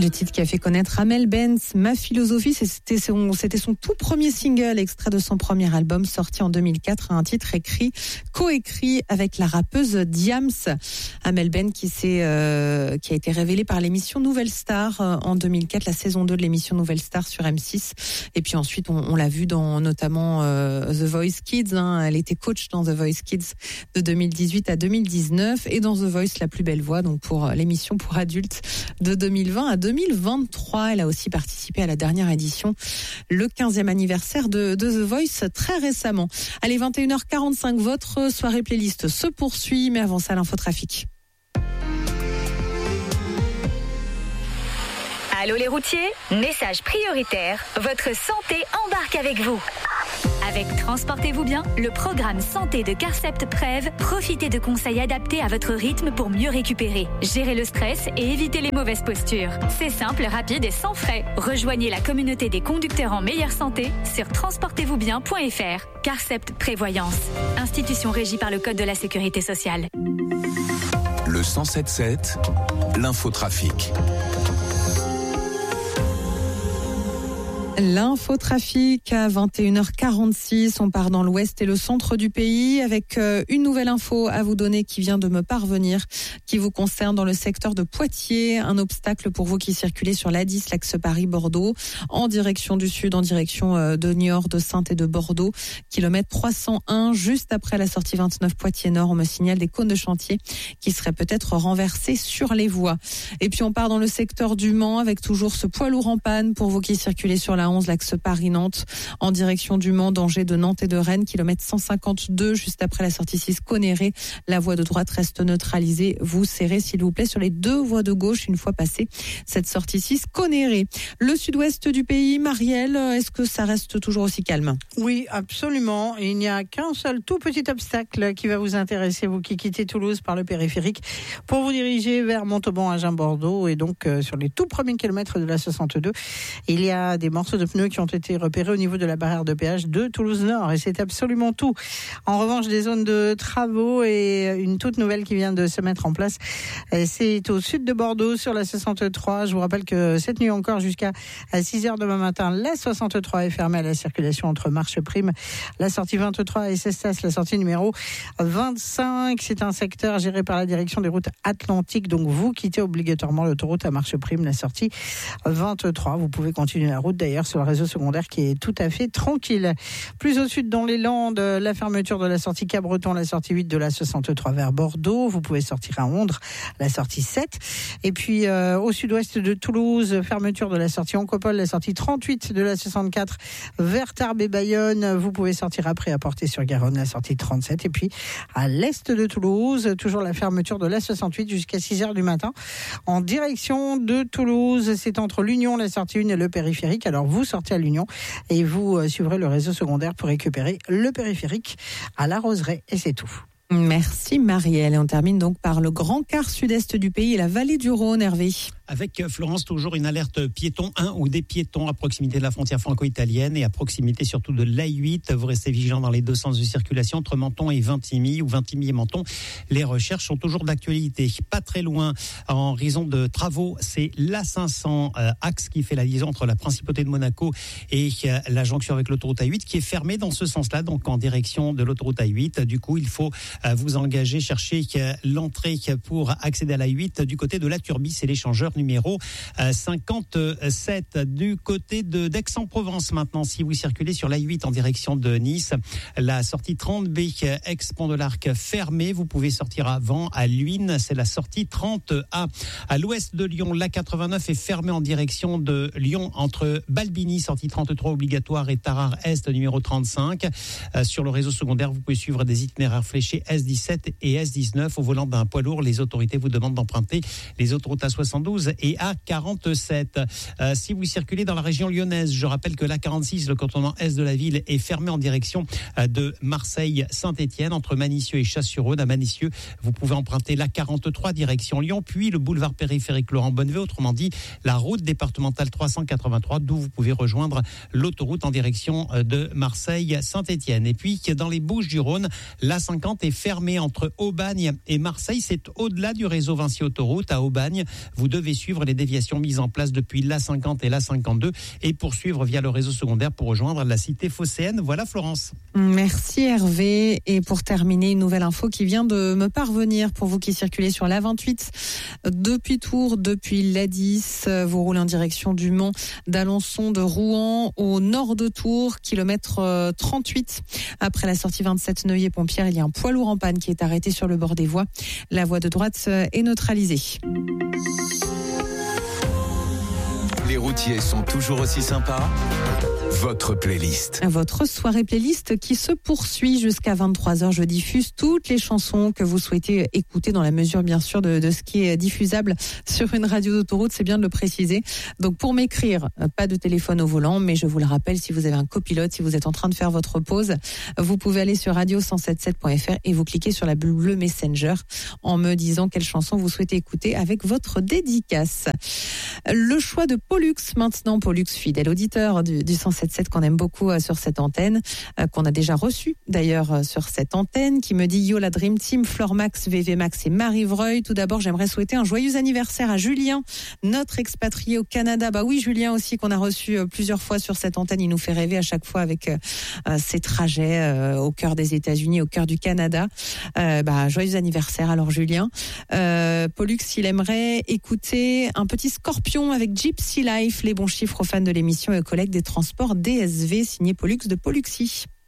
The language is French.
Le titre qui a fait connaître Amel Benz, Ma philosophie, c'était son tout premier single, extrait de son premier album sorti en 2004, un titre coécrit avec la rappeuse Diams. Amel Benz qui a été révélée par l'émission Nouvelle Star en 2004, la saison 2 de l'émission Nouvelle Star sur M6. Et puis ensuite, on l'a vu dans notamment The Voice Kids. Elle était coach dans The Voice Kids de 2018 à 2019 et dans The Voice La Plus Belle Voix, donc pour l'émission pour adultes de 2020 à 2023. Elle a aussi participé à la dernière édition, le 15e anniversaire de The Voice, très récemment. Allez, 21h45, votre soirée playlist se poursuit, mais avant ça, l'infotrafic. Allô les routiers, message prioritaire, votre santé embarque avec vous. Avec Transportez-vous bien, le programme santé de Carcept Prev, profitez de conseils adaptés à votre rythme pour mieux récupérer, gérer le stress et éviter les mauvaises postures. C'est simple, rapide et sans frais. Rejoignez la communauté des conducteurs en meilleure santé sur transportezvousbien.fr. Carcept Prévoyance, institution régie par le Code de la Sécurité sociale. Le 107.7, l'infotrafic. L'infotrafic à 21h46, on part dans l'ouest et le centre du pays avec une nouvelle info à vous donner qui vient de me parvenir, qui vous concerne dans le secteur de Poitiers. Un obstacle pour vous qui circulez sur l'A10, l'axe Paris-Bordeaux, en direction du sud, en direction de Niort, de Saintes et de Bordeaux. Kilomètre 301, juste après la sortie 29 Poitiers-Nord, on me signale des cônes de chantier qui seraient peut-être renversés sur les voies. Et puis on part dans le secteur du Mans avec toujours ce poids lourd en panne pour vous qui circulez sur la 11, l'axe Paris-Nantes, en direction du Mans, danger de Nantes et de Rennes, kilomètre 152, juste après la sortie 6 Conéré. La voie de droite reste neutralisée. Vous serrez, s'il vous plaît, sur les deux voies de gauche une fois passée cette sortie 6 Conéré. Le sud-ouest du pays, Marielle, est-ce que ça reste toujours aussi calme ? Oui, absolument. Il n'y a qu'un seul tout petit obstacle qui va vous intéresser, vous qui quittez Toulouse par le périphérique, pour vous diriger vers Montauban, Agen, Bordeaux, et donc sur les tout premiers kilomètres de la 62, il y a des morceaux de pneus qui ont été repérés au niveau de la barrière de péage de Toulouse-Nord, et c'est absolument tout. En revanche, des zones de travaux et une toute nouvelle qui vient de se mettre en place, c'est au sud de Bordeaux sur la 63. Je vous rappelle que cette nuit encore jusqu'à 6h demain matin, la 63 est fermée à la circulation entre Marche Prime, la sortie 23 et Cestas, la sortie numéro 25. C'est un secteur géré par la direction des routes atlantiques, donc vous quittez obligatoirement l'autoroute à Marche Prime, la sortie 23. Vous pouvez continuer la route d'ailleurs sur le réseau secondaire qui est tout à fait tranquille. Plus au sud dans les Landes, la fermeture de la sortie Cabreton, la sortie 8 de la 63 vers Bordeaux. Vous pouvez sortir à Ondres, la sortie 7. Et puis au sud-ouest de Toulouse, fermeture de la sortie Oncopole, la sortie 38 de la 64 vers Tarbes et Bayonne. Vous pouvez sortir après à Portée-sur-Garonne, la sortie 37. Et puis à l'est de Toulouse, toujours la fermeture de la 68 jusqu'à 6h du matin. En direction de Toulouse, c'est entre l'Union, la sortie 1 et le périphérique. Alors vous sortez à l'Union et vous suivrez le réseau secondaire pour récupérer le périphérique à la Roseraie, et c'est tout. Merci Marielle. Et on termine donc par le grand quart sud-est du pays et la vallée du Rhône, Hervé. Avec Florence, toujours une alerte piéton, un ou des piétons à proximité de la frontière franco-italienne et à proximité surtout de l'A8. Vous restez vigilants dans les deux sens de circulation entre Menton et Vintimille ou Vintimille et Menton. Les recherches sont toujours d'actualité. Pas très loin, en raison de travaux, c'est l'A500 axe qui fait la liaison entre la Principauté de Monaco et la jonction avec l'autoroute A8 qui est fermée dans ce sens-là, donc en direction de l'autoroute A8. Du coup, il faut vous engager, chercher l'entrée pour accéder à l'A8 du côté de la Turbie, c'est l'échangeur numéro 57. Du côté d'Aix-en-Provence maintenant, si vous circulez sur l'A8 en direction de Nice, la sortie 30B ex-Pont de l'Arc fermée, vous pouvez sortir avant à Luynes, c'est la sortie 30A. À l'ouest de Lyon, l'A89 est fermée en direction de Lyon entre Balbini, sortie 33 obligatoire, et Tarare Est numéro 35. Sur le réseau secondaire, vous pouvez suivre des itinéraires fléchés S17 et S19 au volant d'un poids lourd. Les autorités vous demandent d'emprunter les autoroutes A72 et A47. Si vous circulez dans la région lyonnaise, je rappelle que l'A46, le contournement est de la ville, est fermé en direction de Marseille-Saint-Étienne entre Manicieux et Chasse-sur-Rhône. À Manicieux, vous pouvez emprunter l'A43 direction Lyon, puis le boulevard périphérique Laurent Bonnevet, autrement dit la route départementale 383, d'où vous pouvez rejoindre l'autoroute en direction de Marseille-Saint-Étienne. Et puis dans les Bouches-du-Rhône, l'A50 est fermée entre Aubagne et Marseille. C'est au-delà du réseau Vinci Autoroute. À Aubagne, vous devez devez suivre les déviations mises en place depuis l'A50 et l'A52 et poursuivre via le réseau secondaire pour rejoindre la cité phocéenne. Voilà Florence. Merci Hervé. Et pour terminer, une nouvelle info qui vient de me parvenir pour vous qui circulez sur l'A28 depuis Tours, depuis l'A10. Vous roulez en direction du Mans, d'Alençon, de Rouen, au nord de Tours, kilomètre 38. Après la sortie 27 Neuilly-Pompière, il y a un poids lourd en panne qui est arrêté sur le bord des voies. La voie de droite est neutralisée. Les routiers sont toujours aussi sympas. Votre playlist. Votre soirée playlist qui se poursuit jusqu'à 23h. Je diffuse toutes les chansons que vous souhaitez écouter dans la mesure, bien sûr, de ce qui est diffusable sur une radio d'autoroute. C'est bien de le préciser. Donc, pour m'écrire, pas de téléphone au volant, mais je vous le rappelle, si vous avez un copilote, si vous êtes en train de faire votre pause, vous pouvez aller sur radio177.fr et vous cliquez sur la bulle bleue Messenger en me disant quelle chanson vous souhaitez écouter avec votre dédicace. Le choix de Pollux maintenant. Pollux, fidèle auditeur du 107.7 qu'on aime beaucoup sur cette antenne, qu'on a déjà reçu d'ailleurs sur cette antenne, qui me dit yo la Dream Team, Flore Max, VV Max et Marie Vreuil. Tout d'abord, j'aimerais souhaiter un joyeux anniversaire à Julien, notre expatrié au Canada. Bah oui, Julien aussi, qu'on a reçu plusieurs fois sur cette antenne. Il nous fait rêver à chaque fois avec ses trajets au cœur des États-Unis, au cœur du Canada. Joyeux anniversaire alors Julien. Pollux, il aimerait écouter un petit Scorpion avec Gypsy Life, les bons chiffres aux fans de l'émission et aux collègues des transports DSV, signé Pollux de Polluxy.